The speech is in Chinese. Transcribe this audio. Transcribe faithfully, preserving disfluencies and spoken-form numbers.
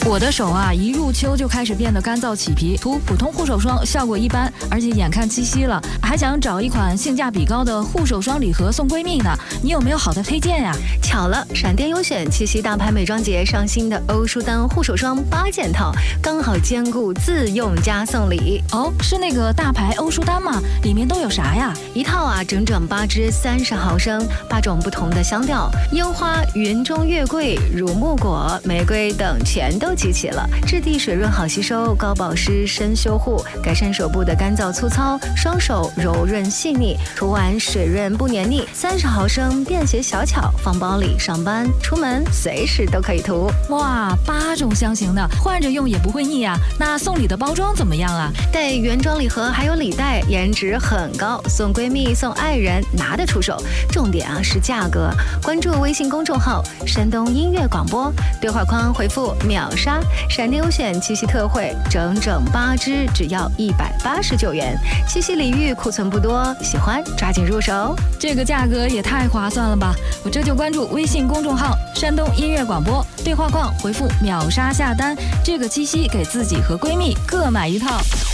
我的手啊，一入秋就开始变得干燥起皮，涂普通护手霜效果一般，而且眼看七夕了，还想找一款性价比高的护手霜礼盒送闺蜜呢。你有没有好的推荐呀？ 巧了，闪电优选七夕大牌美妆节上新的欧舒丹护手霜八件套，刚好兼顾自用加送礼。 哦，是那个大牌欧舒丹吗？里面都有啥呀？ 一套啊，整整八支，三十毫升，八种不同的香调，樱花、云中月桂、乳木果、玫瑰等全都集齐了。质地水润好吸收，高保湿深修护，改善手部的干燥粗糙，双手柔润细腻，涂完水润不黏腻。三十毫升，便携小巧，放包里，上班出门随时都可以涂。 哇，八种香型的，换着用也不会腻啊。那送礼的包装怎么样啊？ 带原装礼盒还有礼袋，颜值很高，送闺蜜送爱人拿得出手。重点啊是价格，关注微信公众号山东音乐广播，对话框回复秒杀，闪电优选七夕特惠，整整八支只要一百八十九元。七夕礼遇库存不多，喜欢抓紧入手。 这个价格也太划算了吧！我这就关注微信公众号山东音乐广播，对话框回复秒杀下单，这个七夕给自己和闺蜜各买一套。